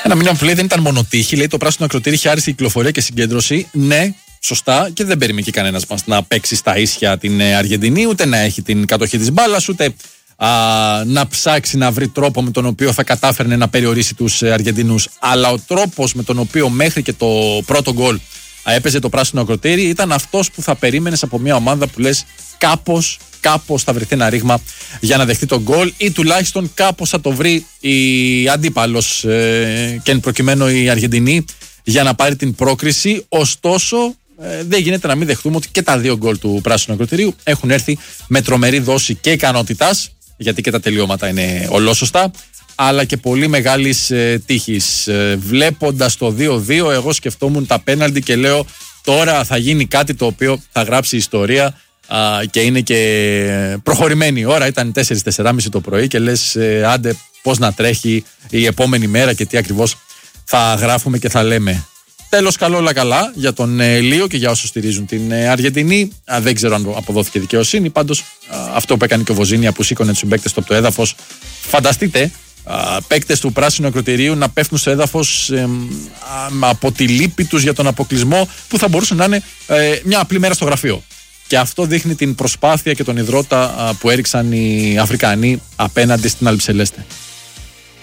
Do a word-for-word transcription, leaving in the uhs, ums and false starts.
Ένα μήνυμα που λέει δεν ήταν μόνο τύχη. Λέει το πράσινο ακροτήρι είχε άριστη κυκλοφορία και συγκέντρωση. Ναι, σωστά, και δεν περίμενε και κανένα μα να παίξει στα ίσια την Αργεντινή, ούτε να έχει την κατοχή τη μπάλα, ούτε α, να ψάξει να βρει τρόπο με τον οποίο θα κατάφερνε να περιορίσει του Αργεντινούς. Αλλά ο τρόπο με τον οποίο μέχρι και το πρώτο γκολ έπαιζε το πράσινο ακροτήρι ήταν αυτός που θα περίμενες από μια ομάδα που λες κάπως, κάπως θα βρεθεί ένα ρήγμα για να δεχτεί τον γκολ ή τουλάχιστον κάπως θα το βρει η αντίπαλος ε, και εν προκειμένου η Αργεντινή για να πάρει την πρόκριση. Ωστόσο ε, δεν γίνεται να μην δεχτούμε ότι και τα δύο γκολ του πράσινου ακροτηρίου έχουν έρθει με τρομερή δόση και ικανότητας, γιατί και τα τελειώματα είναι ολόσωστα, αλλά και πολύ μεγάλης ε, τύχης. Ε, βλέποντας το δύο δύο, εγώ σκεφτόμουν τα πέναλτι και λέω τώρα θα γίνει κάτι το οποίο θα γράψει ιστορία α, και είναι και προχωρημένη η ώρα. Ήταν τέσσερα τέσσερα και μισή το πρωί και λες ε, άντε πώς να τρέχει η επόμενη μέρα και τι ακριβώς θα γράφουμε και θα λέμε. Τέλος, καλό όλα καλά για τον ε, Λίο και για όσους στηρίζουν την ε, Αργεντινή. Α, δεν ξέρω αν αποδόθηκε δικαιοσύνη. Πάντως α, αυτό που έκανε και ο Βοζίνια που σήκωνε τους συμπαίκτες του από το έδαφος. Φανταστείτε α, παίκτες του πράσινου ακροτηρίου να πέφτουν στο έδαφος ε, α, από τη λύπη τους για τον αποκλεισμό που θα μπορούσε να είναι ε, μια απλή μέρα στο γραφείο. Και αυτό δείχνει την προσπάθεια και τον ιδρώτα α, που έριξαν οι Αφρικανοί απέναντι στην Αλμπισελέστε.